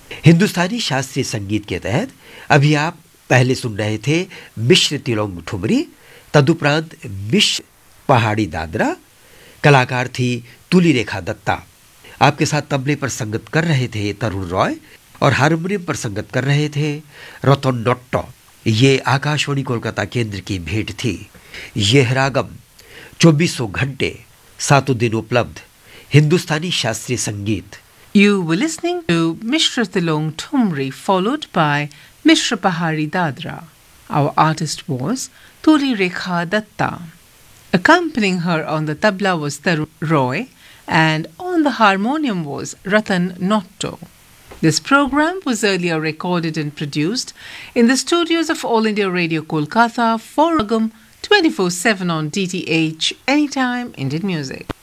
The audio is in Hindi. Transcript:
हिंदुस्तानी शास्त्रीय संगीत के तहत अभी आप पहले सुन रहे थे मिश्र तिलोंग ठुमरी, तदुपरांत मिश्र पहाड़ी दादरा, कलाकार थी तुली रेखा दत्ता। आपके साथ तबले पर संगत कर रहे थे तरुण रॉय और हारमोनियम पर संगत कर रहे थे रतन नोट्टो। ये आकाशवाणी कोलकाता केंद्र की भेंट थी। यह रागम 2400 घंटे 7 दिन उपलब्ध हिंदुस्तानी शास्त्रीय संगीत। You were listening to Mishra Tilong Thumri, followed by Mishra Pahari Dadra. Our artist was Tuli Rekha Datta. Accompanying her on the tabla was Tarun Roy, and on the harmonium was Ratan Notto. This program was earlier recorded and produced in the studios of All India Radio Kolkata for Ragam 24/7 on DTH Anytime Indian Music.